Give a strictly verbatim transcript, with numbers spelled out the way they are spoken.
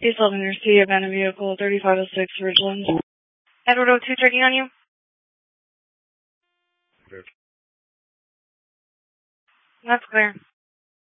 Please hold in your seat, abandoned vehicle thirty-five oh six Ridgeland. Edward oh two checking on you. That's clear.